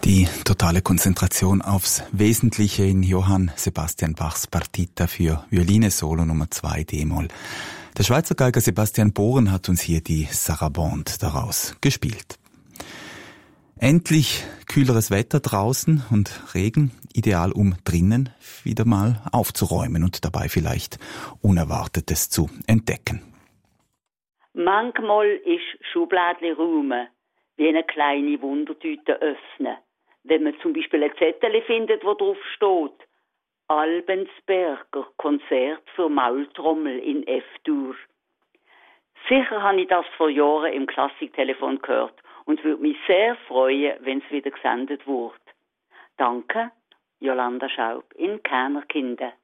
Die totale Konzentration aufs Wesentliche in Johann Sebastian Bachs Partita für Violine Solo Nummer 2 D-Moll. Der Schweizer Geiger Sebastian Bohren hat uns hier die Sarabande daraus gespielt. Endlich kühleres Wetter draußen und Regen, ideal um drinnen wieder mal aufzuräumen und dabei vielleicht Unerwartetes zu entdecken. Manchmal ist Schubladli räumen wie eine kleine Wundertüte öffnen. Wenn man zum Beispiel ein Zettel findet, wo drauf steht: Albensberger Konzert für Maultrommel in F-Dur. Sicher habe ich das vor Jahren im Klassiktelefon gehört und würde mich sehr freuen, wenn es wieder gesendet wird. Danke, Jolanda Schaub in Kernerkinden.